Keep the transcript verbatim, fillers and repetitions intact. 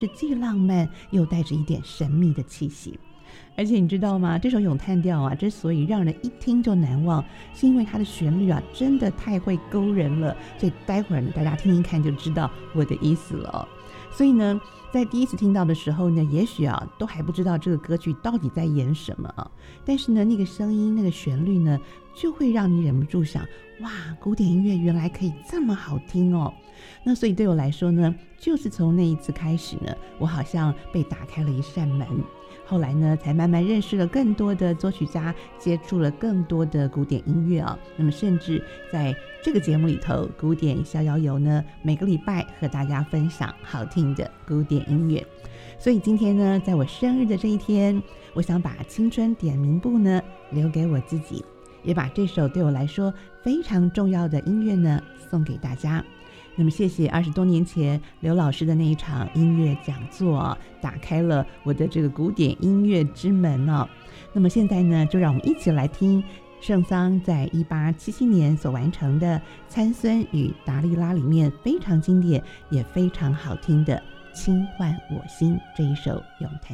是既浪漫又带着一点神秘的气息。而且你知道吗，这首咏叹调啊，之所以让人一听就难忘，是因为它的旋律啊真的太会勾人了，所以待会儿呢大家听听看就知道我的意思了哦。所以呢在第一次听到的时候呢，也许啊都还不知道这个歌曲到底在演什么啊，但是呢那个声音那个旋律呢就会让你忍不住想，哇，古典音乐原来可以这么好听哦。那所以对我来说呢，就是从那一次开始呢，我好像被打开了一扇门，后来呢才慢慢认识了更多的作曲家，接触了更多的古典音乐啊。那么甚至在这个节目里头，古典逍遥游呢每个礼拜和大家分享好听的古典音乐。所以今天呢在我生日的这一天，我想把青春点名簿呢留给我自己，也把这首对我来说非常重要的音乐呢送给大家。那么谢谢二十多年前刘老师的那一场音乐讲座啊，打开了我的这个古典音乐之门哦。那么现在呢，就让我们一起来听圣桑在一八七七年所完成的《参孙与达利拉》里面非常经典也非常好听的《轻唤我心》这一首咏叹。